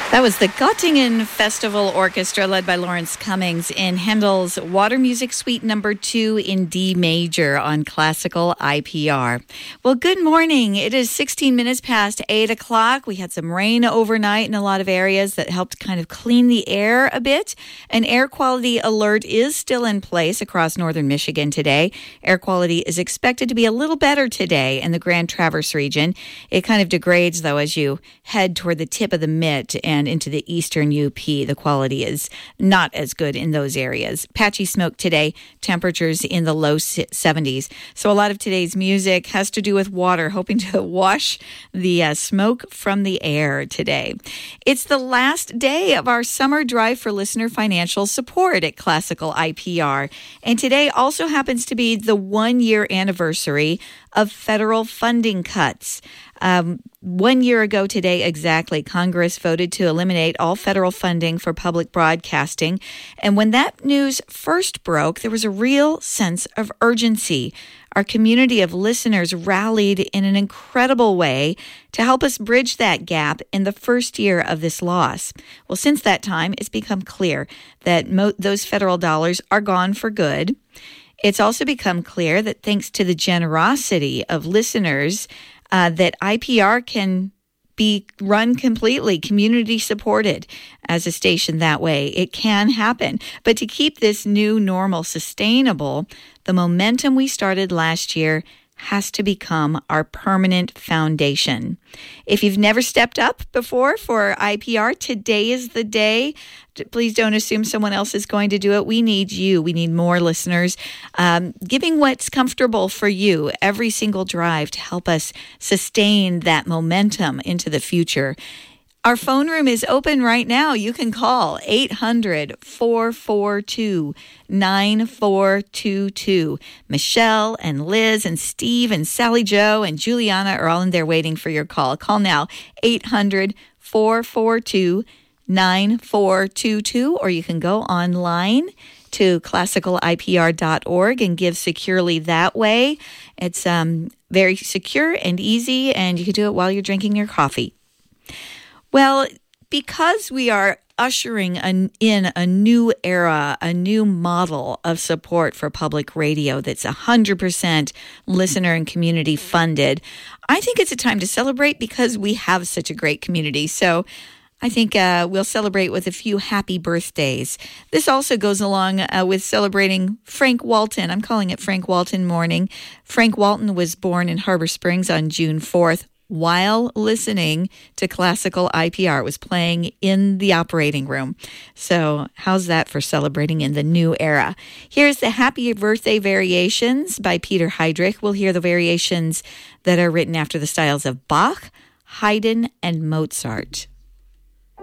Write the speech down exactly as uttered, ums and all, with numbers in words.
That was the Göttingen Festival Orchestra led by Lawrence Cummings in Handel's Water Music Suite number two in D major on classical I P R. Well, good morning. It is sixteen minutes past eight o'clock. We had some rain overnight in a lot of areas that helped kind of clean the air a bit. An air quality alert is still in place across northern Michigan today. Air quality is expected to be a little better today in the Grand Traverse region. It kind of degrades, though, as you head toward the tip of the Mitt and into the eastern U P. The quality is not as good in those areas. Patchy smoke today, temperatures in the low seventies. So a lot of today's music has to do with water, hoping to wash the uh, smoke from the air today. It's the last day of our summer drive for listener financial support at Classical I P R. And today also happens to be the one-year anniversary of federal funding cuts. Um, one year ago today exactly, Congress voted to eliminate all federal funding for public broadcasting. And when that news first broke, there was a real sense of urgency. Our community of listeners rallied in an incredible way to help us bridge that gap in the first year of this loss. Well, since that time, it's become clear that mo- those federal dollars are gone for good. It's also become clear that thanks to the generosity of listeners, uh, that I P R can be run completely community supported as a station that way. It can happen. But to keep this new normal sustainable, the momentum we started last year has to become our permanent foundation. If you've never stepped up before for I P R, today is the day. Please don't assume someone else is going to do it. We need you. We need more listeners um, giving what's comfortable for you every single drive to help us sustain that momentum into the future. Our phone room is open right now. You can call eight hundred, four four two, nine four two two. Michelle and Liz and Steve and Sally Jo and Juliana are all in there waiting for your call. Call now, eight hundred, four four two, nine four two two, or you can go online to classical I P R dot org and give securely that way. It's um, very secure and easy, and you can do it while you're drinking your coffee. Well, because we are ushering an, in a new era, a new model of support for public radio that's one hundred percent listener and community funded, I think it's a time to celebrate because we have such a great community. So I think uh, we'll celebrate with a few happy birthdays. This also goes along uh, with celebrating Frank Walton. I'm calling it Frank Walton Morning. Frank Walton was born in Harbor Springs on June fourth. While listening to classical I P R. It was playing in the operating room. So how's that for celebrating in the new era? Here's the Happy Birthday Variations by Peter Heydrich. We'll hear the variations that are written after the styles of Bach, Haydn, and Mozart.